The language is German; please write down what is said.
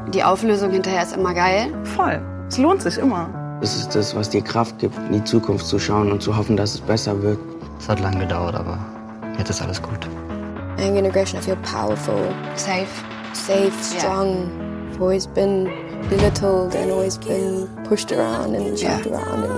Die Auflösung hinterher ist immer geil. Voll. Es lohnt sich immer. Das ist das, was dir Kraft gibt, in die Zukunft zu schauen und zu hoffen, dass es besser wird. Es hat lange gedauert, aber jetzt ist alles gut. Young Integration, I feel powerful. Safe. Safe, strong. I've always been belittled and always been pushed around and shoved around.